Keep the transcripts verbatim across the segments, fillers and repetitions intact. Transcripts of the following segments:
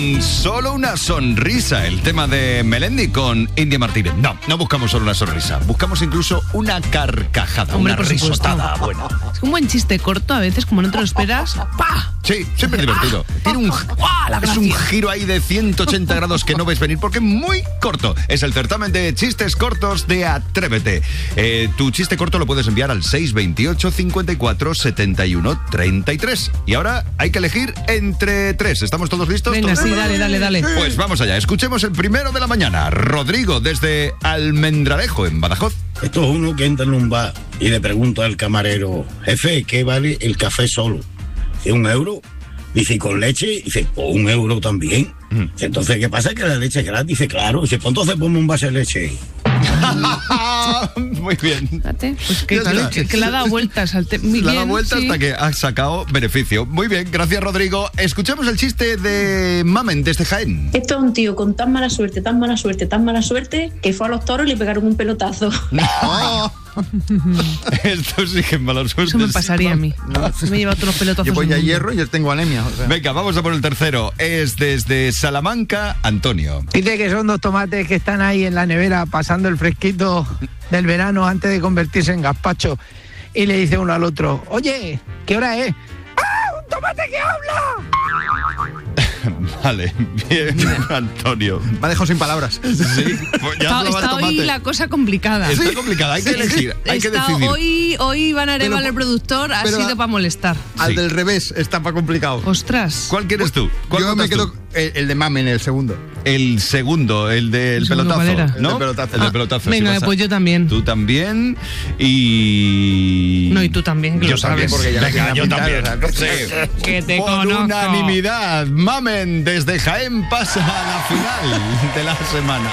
con solo una sonrisa. El tema de Melendi con India Martínez. No, no buscamos solo una sonrisa. Buscamos incluso una carcajada, Hombre, una por supuesto. risotada buena. Es un buen chiste corto, a veces, como no te lo esperas. ¡Pah! Sí, siempre es divertido. Tiene un, es un giro ahí de ciento ochenta grados que no ves venir porque es muy corto. Es el certamen de chistes cortos de Atrévete. Eh, tu chiste corto lo puedes enviar al seis veintiocho, cincuenta y cuatro, setenta y uno, treinta y tres. Y ahora hay que elegir entre tres. ¿Estamos todos listos? Venga, ¿Todos? sí, dale, dale, dale. Pues vamos allá. Escuchemos el primero de la mañana. Rodrigo, desde Almendralejo, en Badajoz. Esto es uno que entra en un bar y le pregunta al camarero: jefe, ¿qué vale el café solo? Dice, ¿un euro? Dice, ¿y con leche? Dice, pues un euro también. Mm. Entonces, ¿qué pasa? Que la leche es gratis. Dice, claro. Dice, pues entonces ponme un vaso de leche. Muy bien. Fíjate, pues que, que, que, que le ha dado vueltas al tema. Le ha dado vueltas sí. Hasta que ha sacado beneficio. Muy bien, gracias, Rodrigo. Escuchemos el chiste de Mamen desde Jaén. Esto es un tío con tan mala suerte, tan mala suerte, tan mala suerte, que fue a los toros y le pegaron un pelotazo. No. Esto sí que es mala suerte. Eso me pasaría a mí. No, sí. Me he llevado todos los pelotazos. Yo voy a hierro y yo tengo anemia. O sea. Venga, vamos a por el tercero. Es desde Salamanca, Antonio. Dice que son dos tomates que están ahí en la nevera pasando el fresquito del verano antes de convertirse en gazpacho. Y le dice uno al otro: oye, ¿qué hora es? ¡Ah, un tomate que habla! Vale, bien, Antonio. Me ha dejado sin palabras. Sí, pues ya está está hoy la cosa complicada. Está complicada, hay que elegir, hay que está decidir. Hoy, hoy Van Arevalo, el productor, ha sido a, para molestar. Al sí. del revés está para complicado. Ostras. ¿Cuál quieres tú? ¿Cuál Yo me quedo tú? El, el de Mamen, el segundo. El segundo, el del el pelotazo. ¿No? El del pelotazo. El del pelotazo. Venga, si pues a... yo también. Tú también y... No, y tú también, que yo lo también, sabes. Porque ya Venga, yo pintar, también. O sea, sí. Que te Por conozco. unanimidad, Mamen desde Jaén pasa a la final de la semana.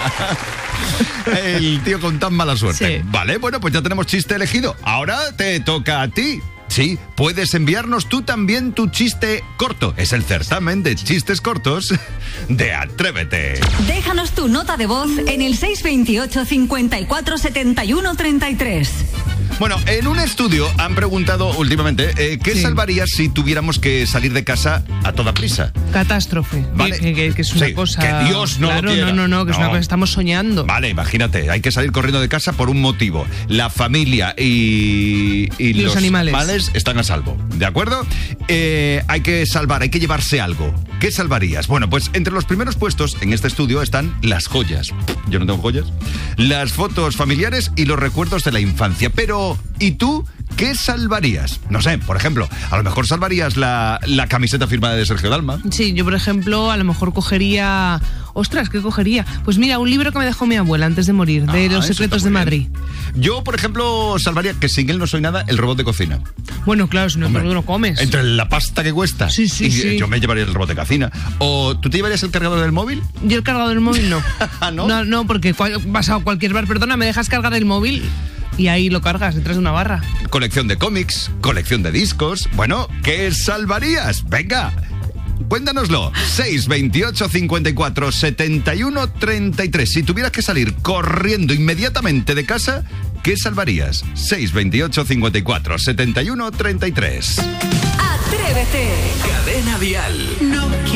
El tío con tan mala suerte. Sí. Vale, bueno, pues ya tenemos chiste elegido. Ahora te toca a ti. Sí, puedes enviarnos tú también tu chiste corto. Es el certamen de chistes cortos de Atrévete. Déjanos tu nota de voz en el seis veintiocho, cincuenta y cuatro, setenta y uno, treinta y tres. Bueno, en un estudio han preguntado últimamente eh, ¿qué sí. salvarías si tuviéramos que salir de casa a toda prisa? Catástrofe. Vale. Que, que, que es una sí, cosa... que Dios no claro, lo quiera. no, no, no, que no. es una cosa que estamos soñando. Vale, imagínate, hay que salir corriendo de casa por un motivo. La familia y, y, y los, los animales. animales están a salvo, ¿de acuerdo? Eh, hay que salvar, hay que llevarse algo. ¿Qué salvarías? Bueno, pues entre los primeros puestos en este estudio están las joyas. Yo no tengo joyas. Las fotos familiares y los recuerdos de la infancia. Pero, ¿y tú qué salvarías? No sé, por ejemplo, a lo mejor salvarías la, la camiseta firmada de Sergio Dalma. Sí, yo por ejemplo a lo mejor cogería... Ostras, ¿qué cogería? Pues mira, un libro que me dejó mi abuela antes de morir, de ah, Los secretos de Madrid. Yo, por ejemplo, salvaría, que sin él no soy nada, el robot de cocina. Bueno, claro, si no, tú no comes. Entre la pasta que cuesta. Sí, sí, y sí. Yo me llevaría el robot de cocina. ¿O tú te llevarías el cargador del móvil? Yo el cargador del móvil no. ¿No? No, no, porque cual, vas a cualquier bar, perdona, me dejas cargar el móvil... Y ahí lo cargas detrás de una barra. Colección de cómics, colección de discos. Bueno, ¿qué salvarías? Venga, cuéntanoslo. seis veintiocho, cincuenta y cuatro, setenta y uno, treinta y tres. Si tuvieras que salir corriendo inmediatamente de casa, ¿qué salvarías? seis veintiocho, cincuenta y cuatro, setenta y uno, treinta y tres. Atrévete. Cadena Dial. No.